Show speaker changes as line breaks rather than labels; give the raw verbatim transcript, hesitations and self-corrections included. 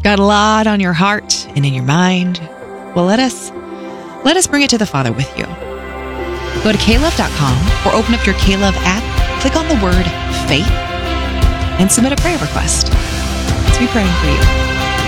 Got a lot on your heart and in your mind? Well, let us let us bring it to the Father with you. Go to K Love dot com or open up your K-Love app, click on the word faith, and submit a prayer request. Let's be praying for you.